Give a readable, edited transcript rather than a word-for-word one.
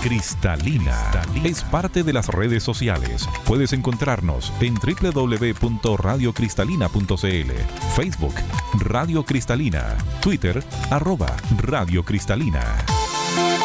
Cristalina es parte de las redes sociales. Puedes encontrarnos en www.radiocristalina.cl, Facebook Radio Cristalina, Twitter @Radio Cristalina.